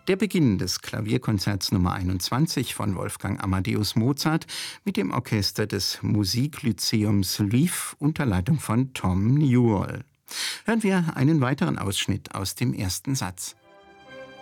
Der Beginn des Klavierkonzerts Nummer 21 von Wolfgang Amadeus Mozart mit dem Orchester des Musiklyzeums Lviv unter Leitung von Tom Newell. Hören wir einen weiteren Ausschnitt aus dem ersten Satz.